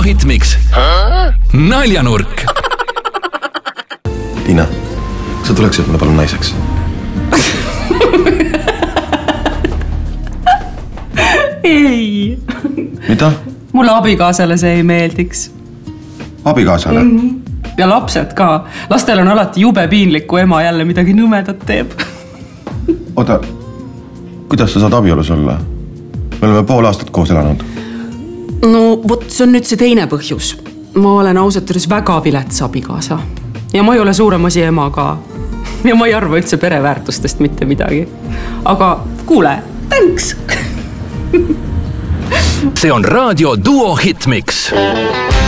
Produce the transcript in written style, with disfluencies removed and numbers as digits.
Hitmix. Naljanurk. Tiina, sa tuleksid mulle palun naiseks? Ei. Mida? Mulle abikaasale see ei meeldiks. Abikaasale? Ja lapsed ka. Lastel on alati jube piinlik, kui ema jälle midagi nõmedat teeb. Oota, kuidas sa saad abiolus olla? Me oleme pool aastat koos elanud. No, vot, see on nüüd see teine põhjus. Ma olen ausatures väga vilets abikaasa. Ja ma ei ole suurem asi ema ka. Ja ma ei arva üldse pereväärtustest mitte midagi. Aga kuule, thanks! See on Raadio Duo Hitmix.